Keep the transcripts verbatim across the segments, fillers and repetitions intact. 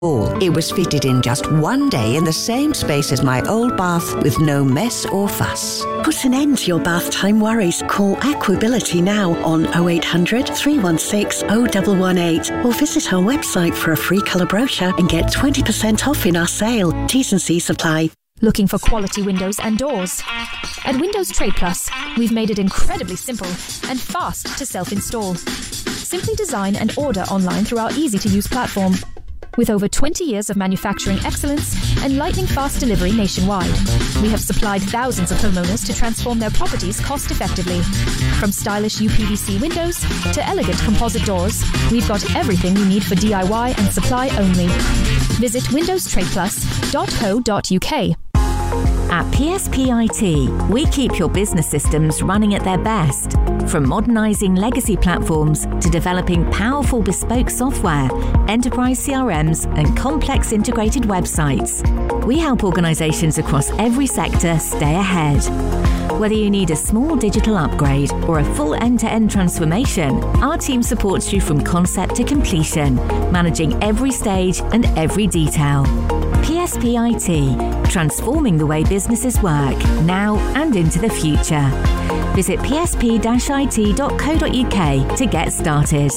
It was fitted in just one day in the same space as my old bath with no mess or fuss. Put an end to your bath time worries. Call Aquability now on oh eight hundred, three one six, oh one one eight or visit our website for a free colour brochure and get twenty percent off in our sale. T's and C's apply. Looking for quality windows and doors? At Windows Trade Plus, we've made it incredibly simple and fast to self-install. Simply design and order online through our easy-to-use platform. With over twenty years of manufacturing excellence and lightning-fast delivery nationwide, we have supplied thousands of homeowners to transform their properties cost-effectively. From stylish U P V C windows to elegant composite doors, we've got everything you need for D I Y and supply only. Visit windows trade plus dot co dot U K. At P S P I T, we keep your business systems running at their best. From modernising legacy platforms to developing powerful bespoke software, enterprise C R Ms and complex integrated websites, we help organisations across every sector stay ahead. Whether you need a small digital upgrade or a full end-to-end transformation, our team supports you from concept to completion, managing every stage and every detail. P S P I T, transforming the way businesses work, now and into the future. Visit p s p dash i t dot co dot u k to get started.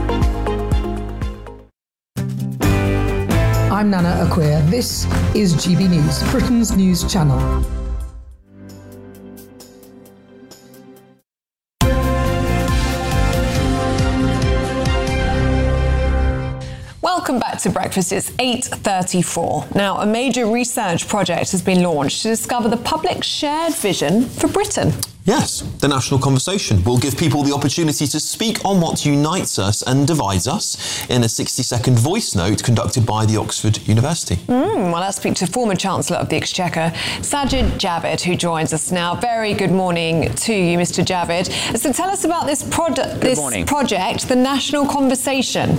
I'm Nana Akua. This is G B News, Britain's news channel. Welcome back to Breakfast. It's eight thirty-four. Now, a major research project has been launched to discover the public's shared vision for Britain. Yes, the national conversation will give people the opportunity to speak on what unites us and divides us in a sixty-second voice note conducted by the Oxford University. Mm, well, let's speak to former Chancellor of the Exchequer, Sajid Javid, who joins us now. Very good morning to you, Mister Javid. So tell us about this, prod- this project, the national conversation.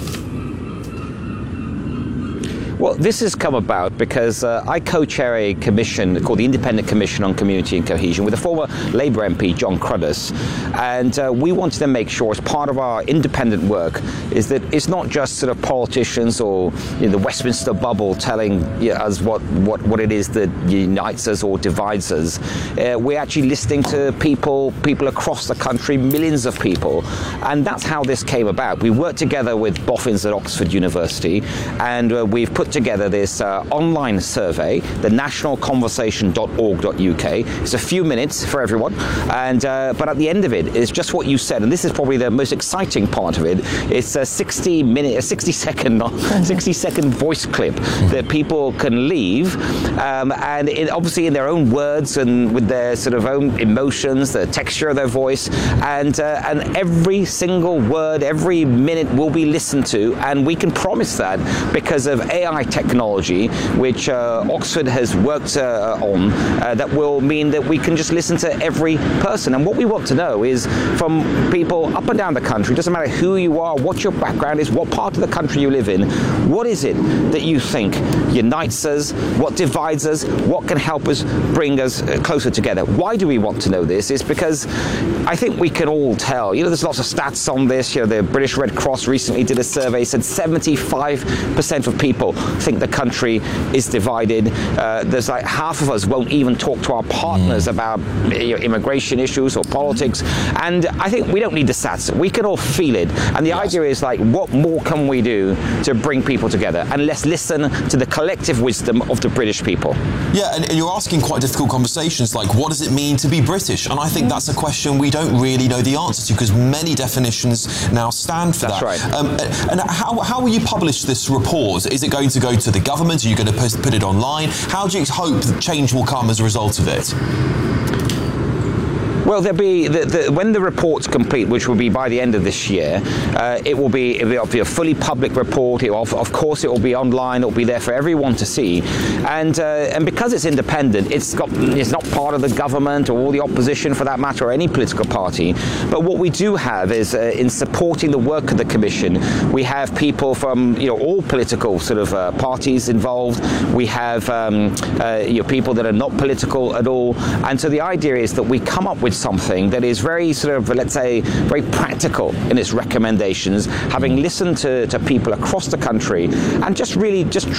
Well, this has come about because uh, I co-chair a commission called the Independent Commission on Community and Cohesion with a former Labour M P, John Cruddas. And uh, we wanted to make sure, as part of our independent work, is that it's not just sort of politicians or you know, the Westminster bubble telling you know, us what, what, what it is that unites us or divides us. Uh, we're actually listening to people, people across the country, millions of people. And that's how this came about. We worked together with boffins at Oxford University, and uh, we've put together this uh, online survey, the national conversation dot org dot U K. It's a few minutes for everyone, and uh, but at the end of it is just what you said, and this is probably the most exciting part of it. It's a sixty minute, a sixty second, sixty second voice clip that people can leave, um, and it, obviously in their own words and with their sort of own emotions, the texture of their voice, and uh, and every single word, every minute will be listened to, and we can promise that because of A I technology, which uh, Oxford has worked uh, on, uh, that will mean that we can just listen to every person. And what we want to know is from people up and down the country, doesn't matter who you are, what your background is, what part of the country you live in, what is it that you think unites us, what divides us, what can help us bring us closer together. Why do we want to know this? It's because I think we can all tell, you know, there's lots of stats on this. You know, the British Red Cross recently did a survey, said seventy-five percent of people think the country is divided. Uh, there's like half of us won't even talk to our partners mm. about you know, immigration issues or politics. And I think we don't need the stats. We can all feel it. And the yes. idea is like, what more can we do to bring people together? And let's listen to the collective wisdom of the British people. Yeah, and, and you're asking quite difficult conversations like, what does it mean to be British? And I think mm. that's a question we don't really know the answer to, because many definitions now stand for that's that. Right. Um, and how, how will you publish this report? Is it going to go to the government? Are you going to post, put it online? How do you hope that change will come as a result of it? Well, there'll be the, the, when the report's complete, which will be by the end of this year, uh, it will be, it'll be a fully public report. It will, of course, it will be online. It will be there for everyone to see, and uh, and because it's independent, it's got it's not part of the government or the opposition, for that matter, or any political party. But what we do have is, uh, in supporting the work of the Commission, we have people from you know all political sort of uh, parties involved. We have um, uh, you know, people that are not political at all, and so the idea is that we come up with something that is very sort of, let's say, very practical in its recommendations, having listened to, to people across the country and just really just